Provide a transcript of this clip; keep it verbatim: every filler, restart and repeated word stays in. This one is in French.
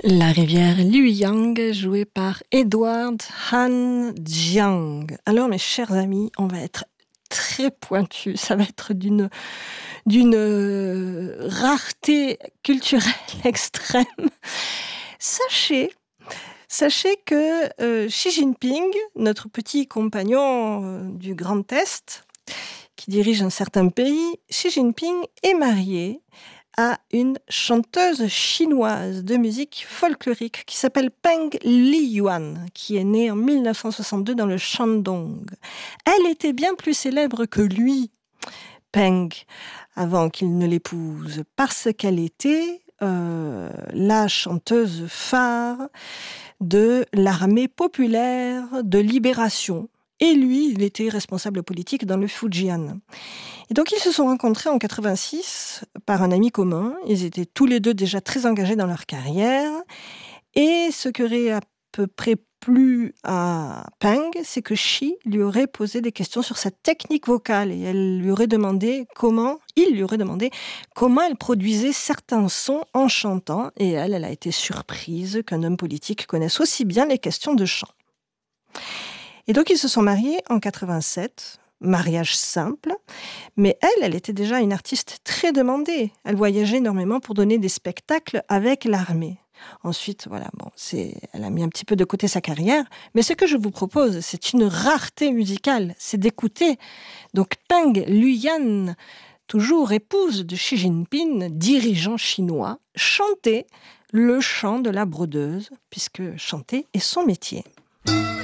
La rivière Lüyang, jouée par Edward Han Jiang. Alors mes chers amis, on va être très pointu, ça va être d'une, d'une rareté culturelle extrême. Sachez, sachez que euh, Xi Jinping, notre petit compagnon euh, du Grand Est, qui dirige un certain pays, Xi Jinping est marié à une chanteuse chinoise de musique folklorique qui s'appelle Peng Liyuan, qui est née en dix-neuf cent soixante-deux dans le Shandong. Elle était bien plus célèbre que lui, Peng, avant qu'il ne l'épouse, parce qu'elle était euh, la chanteuse phare de l'armée populaire de libération. Et lui, il était responsable politique dans le Fujian. Et donc, ils se sont rencontrés en quatre-vingt-six par un ami commun. Ils étaient tous les deux déjà très engagés dans leur carrière. Et ce qui aurait à peu près plu à Peng, c'est que Xi lui aurait posé des questions sur sa technique vocale. Et elle lui aurait demandé comment, il lui aurait demandé comment elle produisait certains sons en chantant. Et elle, elle a été surprise qu'un homme politique connaisse aussi bien les questions de chant. Et donc, ils se sont mariés en quatre-vingt-sept, mariage simple, mais elle, elle était déjà une artiste très demandée. Elle voyageait énormément pour donner des spectacles avec l'armée. Ensuite, voilà, bon, c'est, elle a mis un petit peu de côté sa carrière, mais ce que je vous propose, c'est une rareté musicale, c'est d'écouter. Donc, Peng Liyuan, toujours épouse de Xi Jinping, dirigeant chinois, chanter le chant de la brodeuse, puisque chanter est son métier.